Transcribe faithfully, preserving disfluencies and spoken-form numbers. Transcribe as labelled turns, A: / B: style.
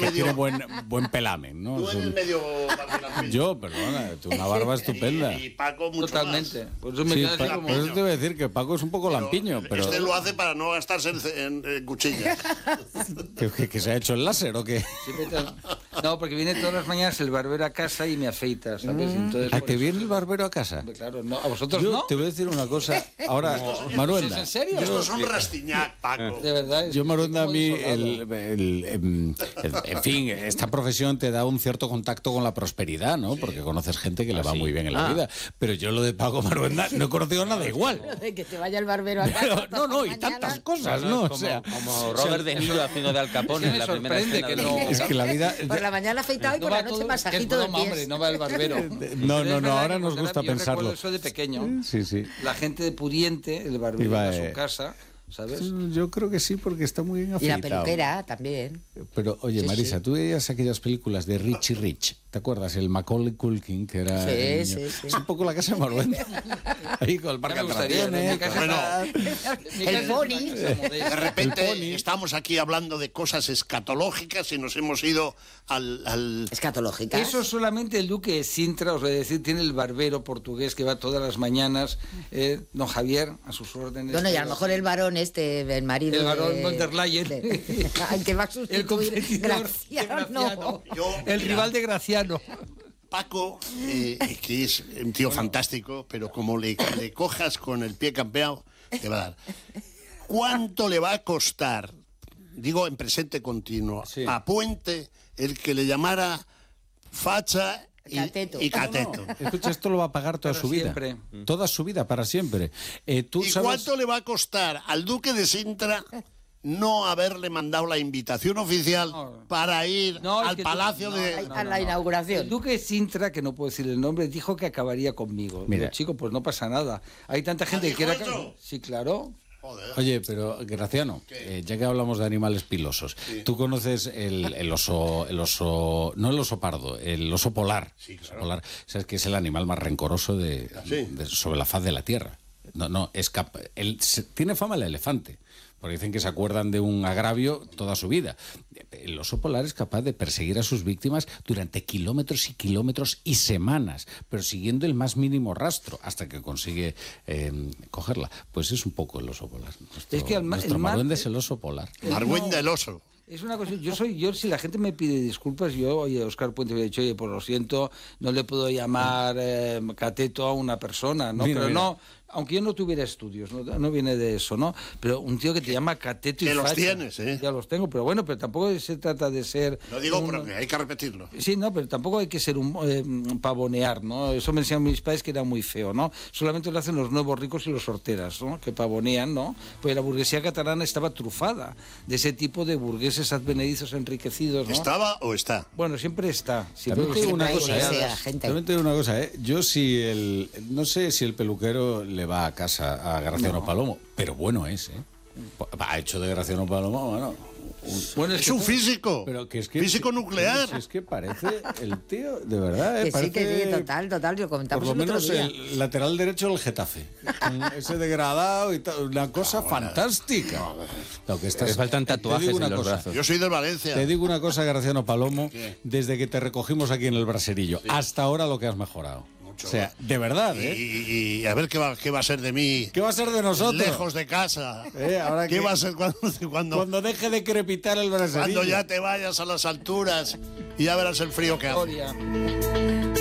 A: medio...
B: tiene buen, buen pelamen, ¿no?
A: Tú
B: Es
A: eres
B: un-
A: medio barbilampiño.
B: Yo, perdona, tú una barba estupenda.
A: Y, y Paco mucho
C: Totalmente.
A: más.
C: Por eso me
B: Sí,
C: queda así
B: Pa-
C: como...
B: por eso te voy a decir que Paco es un poco
A: Pero
B: lampiño, pero
A: Este lo hace para no gastarse en, en, en cuchillas.
B: ¿que, que- que se ha hecho el láser o qué?
C: Siempre te- No, porque viene todas las mañanas el barbero a casa y me afeita, ¿sabes? Entonces,
B: ¿A
C: por
B: te
C: eso-
B: viene el barbero a casa?
C: Claro, no. ¿A vosotros
B: Yo
C: no?
B: te voy a decir una cosa. Ahora, Maruenda.
C: ¿Es en serio?
A: Estos son Rastiñac, Paco.
C: De verdad. es
B: Yo,
C: que
B: Maruenda, a
C: estoy
B: mí,
C: muy
B: el,
C: desolado.
B: el- em, el- en fin, esta profesión te da un cierto contacto con la prosperidad, ¿no? Porque conoces gente que le va muy bien en la vida. Pero yo lo de Paco Maruenda no he conocido nada igual.
D: De que te vaya el barbero a casa.
B: Pero,
D: todas
B: no, no,
D: las
B: y tantas
D: mañanas.
B: cosas,
E: Claro,
B: ¿no?
E: es
B: O
E: como,
B: sea,
E: como Robert De Niro haciendo de Al Capone
C: Sí,
E: en
C: me
E: la primera
C: sorprende
E: escena
C: que
E: de-
C: no-
B: es que la vida...
D: Por la mañana afeitado y
C: No
D: por
C: va
D: la noche
C: todo-
D: masajito
C: que es
D: de
C: broma,
D: pies.
C: hombre, no va el barbero.
B: No,
C: Pero
B: no,
C: es
B: no,
C: verdad
B: ahora
C: que
B: nos
C: cuando
B: gusta
C: era- yo
B: pensarlo.
C: recuerdo eso de pequeño.
B: Sí, sí.
C: La gente de pudiente, el barbero
B: Iba,
C: iba a
B: eh,
C: su casa, ¿sabes?
B: Yo creo que sí, porque está muy bien
D: Y la
B: afeitado.
D: peluquera también.
B: Pero, oye,
D: Sí,
B: Marisa,
D: sí.
B: tú veías aquellas películas de Richie Rich, ¿te acuerdas? El Macaulay Culkin, que era...
D: Sí,
B: el
D: sí,
B: niño.
D: sí.
B: Es un poco la casa de Maruenda. Ahí con el parque
C: Ya
B: de
C: me gustaría,
B: atracciones.
C: en mi casa-
A: Bueno,
C: Mi
D: el
C: casa es una
D: pony.
C: casa
A: de
C: modesta.
A: repente estamos aquí hablando de cosas escatológicas y nos hemos ido al... al...
D: Escatológica.
C: Eso solamente el duque de Sintra, os voy a decir, tiene el barbero portugués que va todas las mañanas, eh, don Javier, a sus órdenes.
D: Bueno, y a lo mejor el varón este, el marido
C: El varón
D: de...
C: von der Leyen.
D: de- al que va a
C: El
D: sustituir
C: competidor de
D: Graciano.
C: Graciano.
A: Yo,
C: El
A: mira,
C: rival de Graciano.
A: Paco, eh, que es un tío fantástico, pero como le, le cojas con el pie campeado, te va a dar. ¿Cuánto le va a costar, digo en presente continuo,
B: Sí.
A: a Puente el que le llamara facha y
D: Cateto.
A: y cateto?
B: Escucha, esto lo va a pagar toda
C: Para
B: su vida.
C: siempre.
B: Toda su vida, para siempre. Eh, ¿tú
A: ¿Y
B: sabes?
A: cuánto le va a costar al duque de Sintra no haberle mandado la invitación oficial
C: No.
A: para ir
C: No, es
A: al
C: que tú-
A: palacio
C: no,
A: de...
C: no,
D: A la inauguración.
C: El duque de Sintra, que no puedo decir el nombre, dijo que acabaría conmigo.
B: Mira.
C: Digo, chico, pues no pasa nada. Hay tanta gente que
A: dijo
C: quiere...
A: eso?
C: Sí, claro.
A: Joder.
B: Oye, pero Graciano, eh, ya que hablamos de animales pilosos, ¿tú conoces el, el oso, el oso, no el oso pardo, el oso polar?
A: Sí, claro.
B: Oso polar, sabes que es el animal más rencoroso de,
A: Sí.
B: de- sobre la faz de la tierra. No, no, es cap- él se- tiene fama el elefante, porque dicen que se acuerdan de un agravio toda su vida. El oso polar es capaz de perseguir a sus víctimas durante kilómetros y kilómetros y semanas, pero siguiendo el más mínimo rastro hasta que consigue eh, cogerla. Pues es un poco el oso polar. Nuestro,
C: Es que al ma-
B: nuestro
C: el mar-
B: Maruenda es el oso polar.
A: Margüenda el oso.
C: Es una cosa, yo soy, yo si la gente me pide disculpas, yo, oye, Oscar Puente me ha dicho, oye, pues lo siento, no le puedo llamar eh, cateto a una persona, ¿no?
B: Mira,
C: Pero
B: mira.
C: no, aunque yo no tuviera estudios, no, no viene de eso, ¿no? Pero un tío que te llama cateto y
A: Que los
C: facha,
A: tienes, ¿eh?
C: Ya los tengo, pero bueno, pero tampoco se trata de ser...
A: Lo digo
C: un-
A: porque hay que repetirlo.
C: Sí, no, pero tampoco hay que ser un eh, pavonear, ¿no? Eso me enseñaron mis padres que era muy feo, ¿no? Solamente lo hacen los nuevos ricos y los horteras, ¿no? Que pavonean, ¿no? Pues la burguesía catalana estaba trufada de ese tipo de burgueses advenedizos enriquecidos, ¿no?
A: ¿Estaba o está?
C: Bueno, siempre está. Siempre
B: También te digo una
D: Siempre
B: cosa,
D: hay
B: ¿eh?
D: esa gente.
B: También te digo una cosa, ¿eh? Yo si el... No sé si el peluquero le va a casa a Graciano Palomo, pero bueno es, ¿eh? Ha hecho de Graciano Palomo, bueno... un-
C: Bueno,
A: Es
C: que
A: un
C: tú-
A: físico.
B: pero que es que...
A: Físico nuclear.
B: Es que parece el tío, de verdad, ¿eh?
D: Que sí,
B: Parece,
D: que sí, total, total, lo
B: Por
D: comentamos
B: lo
D: el otro
B: menos
D: día.
B: el lateral derecho del Getafe. Con ese degradado y tal, una cosa fantástica. Lo que estás-
E: Le faltan
B: te
E: tatuajes
B: digo una
E: en los
B: cosa,
E: brazos.
A: Yo soy del Valencia.
B: Te digo una cosa, Graciano Palomo,
A: ¿Qué?
B: desde que te recogimos aquí en el braserillo, hasta ahora lo que has mejorado.
A: Mucho.
B: O sea, de verdad,
A: Y,
B: ¿eh?
A: y- y a ver qué va, qué va a ser de mí.
B: ¿Qué va a ser de nosotros?
A: Lejos de casa.
B: Eh, ahora
A: ¿Qué
B: que-
A: va a ser cuando, cuando,
B: Cuando deje de crepitar el braserillo.
A: cuando ya te vayas a las alturas y ya verás el frío que hace?
C: Gloria.